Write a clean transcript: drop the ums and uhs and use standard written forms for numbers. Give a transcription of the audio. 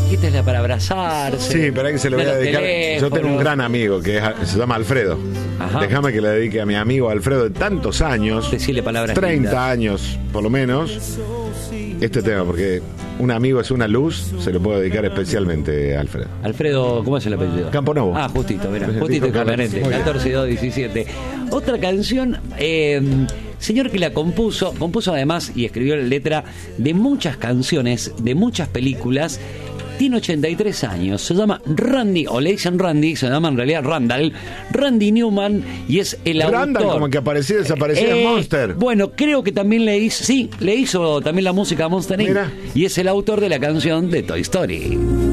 Y esta es la para abrazarse. Sí, pero que se le voy a dedicar. Yo tengo un gran amigo que se llama Alfredo. Ajá. Déjame que le dedique a mi amigo Alfredo de tantos años. Decirle palabras 30 lindas. años, por lo menos. Este tema, porque un amigo es una luz, se lo puedo dedicar especialmente a Alfredo. Alfredo, ¿cómo es el apellido? Camponovo. Ah, justito, mira, Dijo justito y Carlos. conveniente. Muy bien. 14-2-17. Otra canción, señor que la compuso además y escribió la letra de muchas canciones, de muchas películas. Tiene 83 años, se llama Randy, o le dicen Randy, se llama en realidad Randall, Randy Newman, y es el Randall, autor. como que aparecía y desaparecía en Monster. Bueno, creo que también le hizo también la música a Monster Inc. Mira. Y es el autor de la canción de Toy Story.